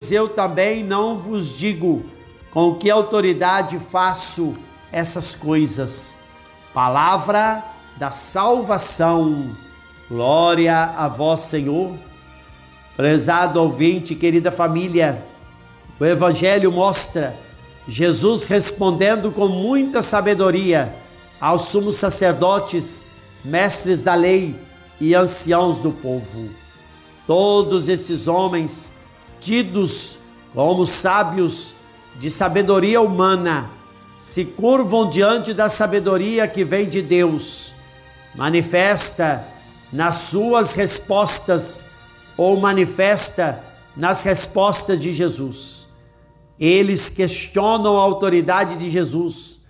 pois eu também não vos digo com que autoridade faço essas coisas. Palavra da salvação. Glória a vós, Senhor. Prezado ouvinte, querida família, o Evangelho mostra Jesus respondendo com muita sabedoria aos sumos sacerdotes, mestres da lei e anciãos do povo. Todos esses homens, tidos como sábios de sabedoria humana, se curvam diante da sabedoria que vem de Deus, manifesta nas suas respostas ou manifesta nas respostas de Jesus. Eles questionam a autoridade de Jesus,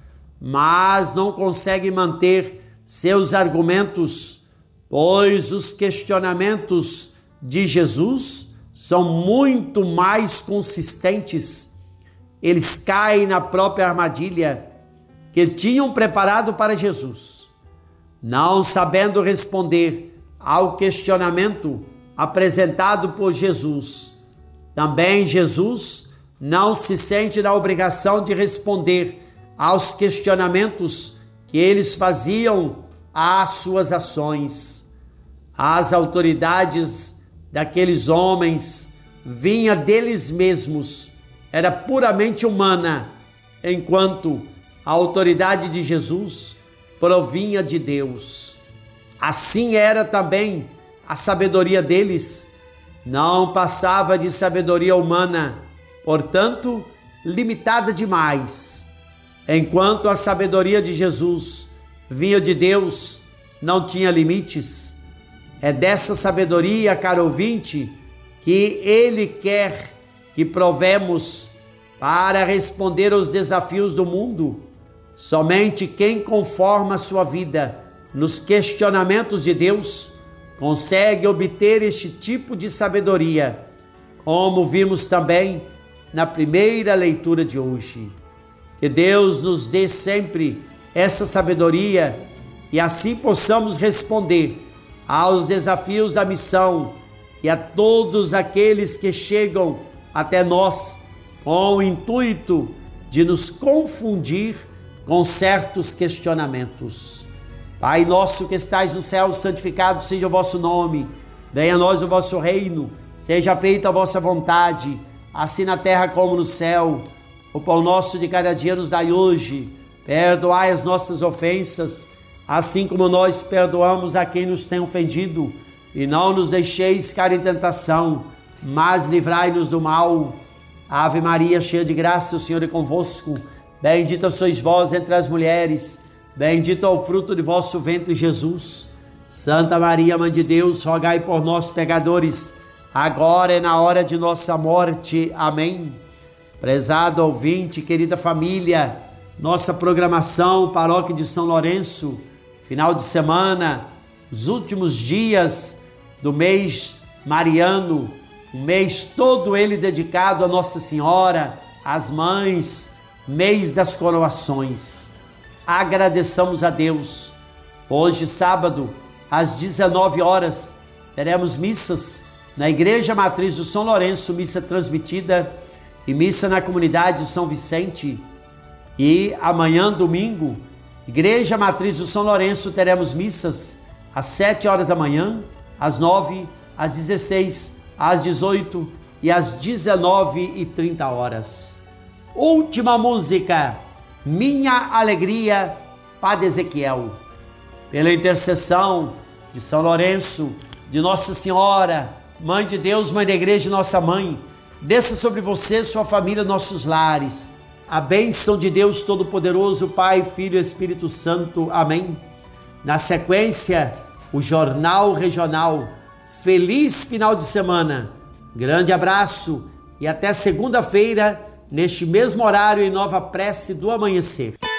mas não conseguem manter seus argumentos, pois os questionamentos de Jesus são muito mais consistentes. Eles caem na própria armadilha que tinham preparado para Jesus, não sabendo responder ao questionamento apresentado por Jesus. Também Jesus não se sente na obrigação de responder aos questionamentos que eles faziam às suas ações. As autoridades daqueles homens vinha deles mesmos, era puramente humana, enquanto a autoridade de Jesus provinha de Deus. Assim era também a sabedoria deles, não passava de sabedoria humana, portanto, limitada demais. Enquanto a sabedoria de Jesus vinha de Deus, não tinha limites. É dessa sabedoria, caro ouvinte, que Ele quer que provemos para responder aos desafios do mundo. Somente quem conforma sua vida nos questionamentos de Deus consegue obter este tipo de sabedoria, como vimos também na primeira leitura de hoje. Que Deus nos dê sempre essa sabedoria e assim possamos responder aos desafios da missão e a todos aqueles que chegam até nós com o intuito de nos confundir com certos questionamentos. Pai nosso que estais no céu, santificado seja o vosso nome. Venha a nós o vosso reino. Seja feita a vossa vontade, assim na terra como no céu. O pão nosso de cada dia nos dai hoje. Perdoai as nossas ofensas, assim como nós perdoamos a quem nos tem ofendido. E não nos deixeis cair em tentação, mas livrai-nos do mal. Ave Maria, cheia de graça, o Senhor é convosco. Bendita sois vós entre as mulheres, bendito é o fruto de vosso ventre, Jesus. Santa Maria, Mãe de Deus, rogai por nós, pecadores, agora e na hora de nossa morte. Amém. Prezado ouvinte, querida família, nossa programação, Paróquia de São Lourenço, final de semana, os últimos dias do mês mariano, um mês todo ele dedicado a Nossa Senhora, às mães, mês das coroações. Agradeçamos a Deus. Hoje, sábado, às 19 horas, teremos missas na Igreja Matriz do São Lourenço, missa transmitida, e missa na comunidade de São Vicente. E amanhã, domingo, Igreja Matriz do São Lourenço, teremos missas às 7 horas da manhã, às 9, às 16, às 18 e às 19h30 horas. Última música, Minha Alegria, Padre Ezequiel. Pela intercessão de São Lourenço, de Nossa Senhora, Mãe de Deus, Mãe da Igreja, nossa Mãe, desça sobre você, sua família, nossos lares. A bênção de Deus Todo-Poderoso, Pai, Filho e Espírito Santo. Amém. Na sequência, o Jornal Regional. Feliz final de semana. Grande abraço e até segunda-feira, neste mesmo horário, em nova prece do amanhecer.